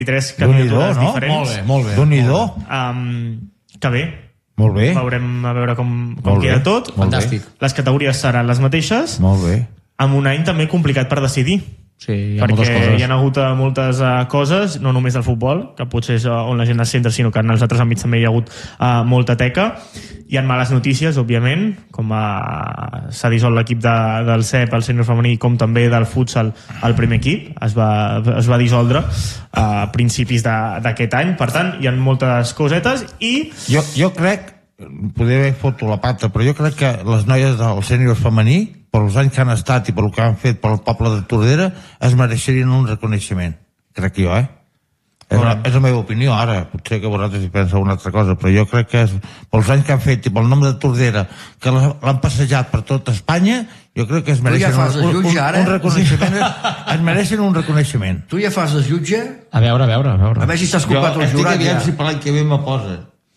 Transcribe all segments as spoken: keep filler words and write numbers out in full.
tres candidatures no? diferents. Molt bé, molt bé. Déu-n'hi-do. Um, que bé. Molt bé. Veurem a veure com, com Molt queda bé. tot. Molt Fantàstic. bé. Les categories seran les mateixes. Molt bé. Amb un any també complicat per decidir. Sí, hi ha moltes perquè coses. hi ha hagut uh, moltes uh, coses, no només del futbol, que potser és uh, on la gent es centra, sinó que en els altres àmbits també hi ha hagut uh, molta teca. Hi ha males notícies, òbviament, com uh, s'ha dissolt l'equip de, del C E P, el sènior femení, com també del futsal, el primer equip. Es va, es va dissoldre uh, a principis d'aquest any. Per tant, hi ha moltes cosetes i... Jo, jo crec, poder haver foto la pata, però jo crec que les noies del sènior femení, per els anys que han estat i per el que han fet pel poble de Tordera, es mereixerien un reconeixement. Crec jo, eh? És la, és la meva opinió, ara. Potser que vosaltres hi penseu una altra cosa, però jo crec que és, pels anys que han fet i pel nom de Tordera, que l'han passejat per tot Espanya, jo crec que es mereixen ja fas de un, jutge, un, ara? un reconeixement. Es mereixen un reconeixement. Tu ja fas de jutge? A veure, a veure, a veure. A veure si t'has Jo culpat el estic jurat aviam ja. si per l'any que ve me posa.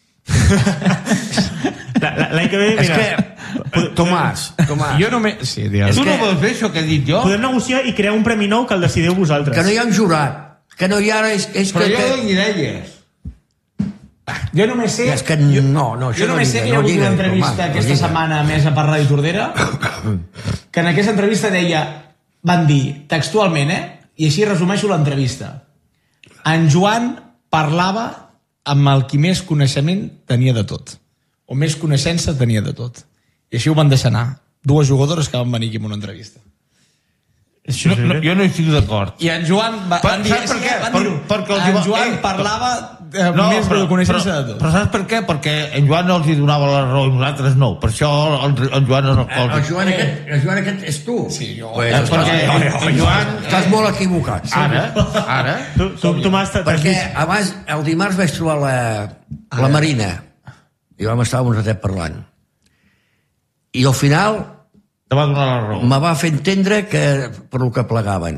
L'any que ve, És mira... que, Tomàs, Tomàs, Jo només... Sí, digues. Tu que- no vols fer això que he dit jo? Podem negociar i crear un premi nou que el decidiu vosaltres. que no hi ha un jurat, que no hi ha... És, és Però que, jo que, dono idees. Jo només sé... és que no, no, Jo això no només sé lliga, que hi ha no hagut lliga, una entrevista Tomàs, no aquesta lliga. setmana més a per Ràdio Tordera que en aquesta entrevista deia, van dir textualment, eh? I així resumeixo l'entrevista. En Joan parlava amb el qui més coneixement tenia de tot. O més coneixença tenia de tot. I així ho van deixar anar. Dues jugadores que van venir aquí en una entrevista. No, no, jo no hi estic d'acord. I en Joan va, Per- van dir, saps per sí, què? van Per- dir-ho. perquè els En va- Joan eh, parlava eh, més de coneixença però, de tot. però saps per què? Perquè en Joan no els hi donava la raó i nosaltres no. Per això el, el Joan no... Eh, El Joan aquest, el Joan aquest és tu? Sí, jo. Pues, Eh, estàs, perquè en Joan... estàs molt equivocat. Ara, ara... Tu, tu, Tomàs, t'has Perquè vist... abans, el dimarts vaig trobar la, la Marina i vam estar un ratet parlant. I al final Te va donar la raó. me va fer entendre que per lo que plegaven.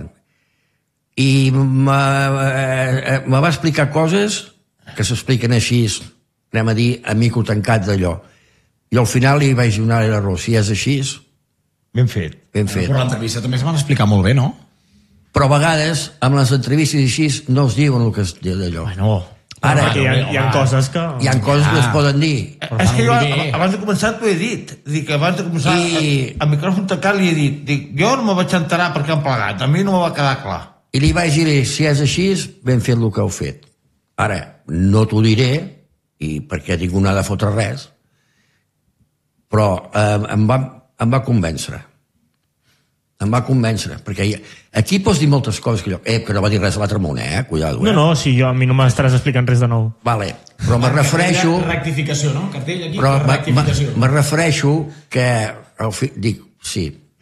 I me, eh, me va explicar coses que s'expliquen així, anem a dir, amico tancat d'allò. I al final li vaig donar la raó. Si és així, Ben fet. ben fet. Però l'entrevista també es van explicar molt bé, no? Però a vegades, amb les entrevistes així, no es diuen el que es diu d'allò. Bueno, Ara, perquè hi ha, hi ha coses que... hi ha coses que es poden dir. És que jo abans de començar t'ho he dit. Dic, abans de començar I- a, a micròfon tancat li he dit, dic, jo no me vaig enterar perquè han plegat, a mi no me va quedar clar. I li vaig dir, si és així, ben fet el que heu fet. Ara, no t'ho diré, i perquè ningú no ha de fotre res, però eh, em, va, em va convèncer. Em va convèncer, perquè hi, aquí pots dir moltes coses que allò, eh, que no va dir res a l'altre món, eh, cuidado, eh. No, no, si jo, a mi no m'estaràs explicant res de nou. Vale, però me refereixo... Rectificació, no? Cartell aquí, Però me, me, rectificació. me refereixo que al fi, dic, sí,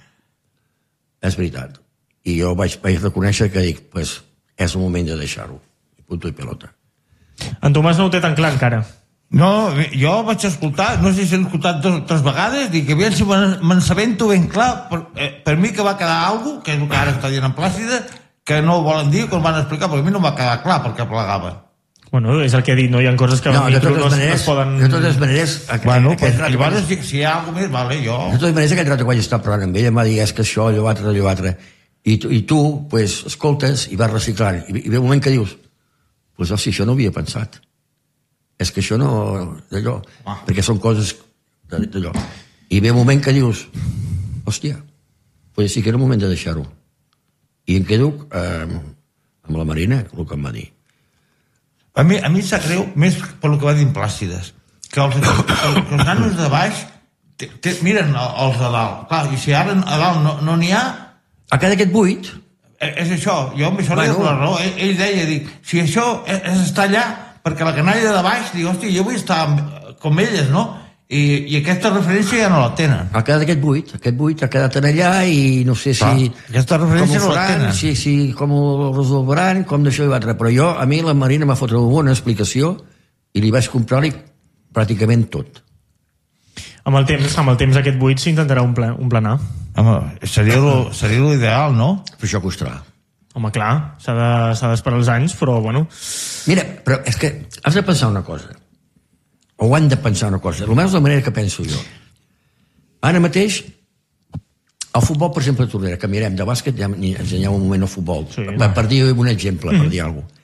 és veritat. I jo vaig, vaig reconèixer que dic, pues, és el moment de deixar-ho. Punto i pelota. En Tomàs no ho té tan clar encara. No, jo vaig escoltar, no sé si l'he escoltat dos o tres vegades, dic, aviam si me'n me'n sabento ben clar, per, eh, per mi que va quedar alguna cosa, que és el que ara està dient en Plàcida, que no ho volen dir, que ho van explicar, perquè a mi no em va quedar clar perquè plegaven. Bueno, és el que he dit, no? Hi ha coses que No, al de micro totes no, es- no maneres, es poden... de totes maneres, aqu- Bueno, aquest pues, rato llavors, vaig- si, si hi ha alguna més, vale, jo... de totes maneres, aquest rato que vaig estar parlant amb ell, em va dir, és que això, allò altre, allò altre. I, tu- i tu, pues, escoltes i vas reciclant. I, i ve un moment que dius, pues, hosti, això no ho havia pensat. És que això no... d'allò. Ah. Perquè són coses de- d'allò. I ve un moment que dius, hòstia, pues sí que era el moment de deixar-ho. I em quedo eh, amb la Marina, el que em va dir. A mi, a mi em sap greu més per el que va dir en Plàcides, que els, que els nanos de baix te, te, miren els de dalt. Clar, i si ara a dalt no n'hi no ha, A cada aquest buit, eh, és això, jo amb això li Bueno. dono la raó. Ell, ell deia, dic, si això és, és estar allà, perquè la canalla de baix, dic, hòstia, jo vull estar amb, com elles, no? I, i aquesta referència ja no la tenen. ha quedat aquest buit, aquest buit ha quedat en allà i no sé si... Clar, aquesta referència com ho no la faran, tenen. si, si, com ho resolveran, com d'això i l'altre. Però jo, a mi la Marina m'ha fotut una bona explicació i li vaig comprar-li pràcticament tot. Amb el temps, amb el temps aquest buit s'intentarà omplanar. Home, seria lo, seria lo ideal, no? Però això costarà. Home, clar, s'ha de, s'ha d'esperar els anys, però, bueno... Mira, però és que has de pensar una cosa. O han de pensar una cosa. Almenys la manera que penso jo. Ara mateix, el futbol, per exemple, a Tordera, que mirem de bàsquet, ja ens anyeu un moment al futbol. Sí. per, per dir un exemple, per dir alguna cosa.